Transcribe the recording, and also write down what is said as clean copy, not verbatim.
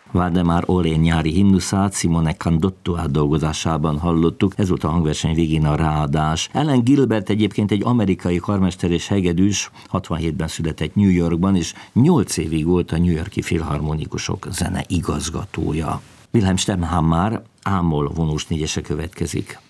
Valdemar Aulén nyári himnuszát Simone Candotto átdolgozásában hallottuk, ez volt a hangverseny végén a ráadás. Ellen Gilbert egyébként egy amerikai karmester és hegedűs, 67-ben született New Yorkban, és 8 évig volt a New York-i filharmonikusok zene igazgatója. Wilhelm Stemhammar A-moll vonós négyese következik.